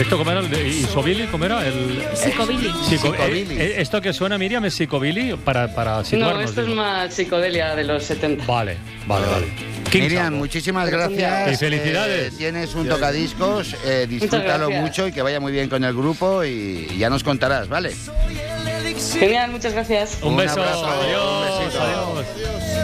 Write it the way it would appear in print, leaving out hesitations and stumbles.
¿Esto cómo era? ¿Y Sobili cómo era? Psicobili. ¿Esto que suena, Miriam, es Psicobili para situarnos? No, esto es más psicodelia de los 70. Vale. Miriam, muchísimas gracias. Y felicidades. Tienes un tocadiscos, disfrútalo mucho y que vaya muy bien con el grupo y ya nos contarás, ¿vale? Genial, muchas gracias. Un beso. abrazo, Adiós. un besito. Adiós.